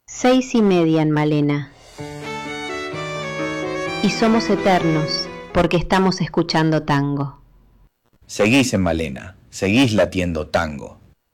6:30 en Malena. Y somos eternos porque estamos escuchando tango. Seguís en Malena, seguís latiendo tango.